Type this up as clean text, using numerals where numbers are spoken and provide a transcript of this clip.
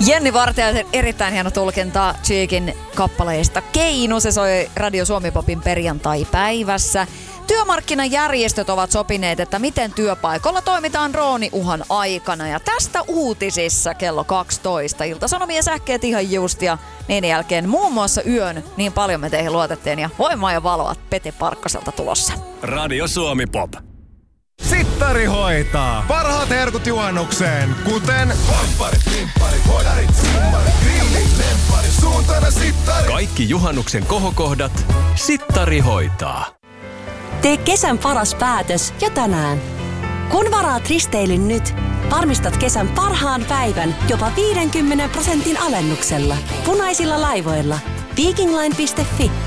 Jenni Vartiaisen erittäin hieno tulkinta Cheekin kappaleesta Keino. Se soi Radio Suomi Popin perjantai-päivässä. Työmarkkinajärjestöt ovat sopineet, että miten työpaikoilla toimitaan drooniuhan aikana. Ja tästä uutisissa kello 12. Ilta-Sanomien sähkeet ihan just ja niin jälkeen muun muassa yön niin paljon me teihin luotettiin. Ja voimaa ja valoa Pete Parkkaselta tulossa. Radio Suomi Pop. Sittari hoitaa. Parhaat herkut juhannukseen, kuten vampparit, limpparit, hodarit, simmarit, grillit, lempparit, suuntana sittari. Kaikki juhannuksen kohokohdat Sittari hoitaa. Tee kesän paras päätös jo tänään. Kun varaat risteilyn nyt, varmistat kesän parhaan päivän jopa 50% alennuksella. Punaisilla laivoilla. Vikingline.fi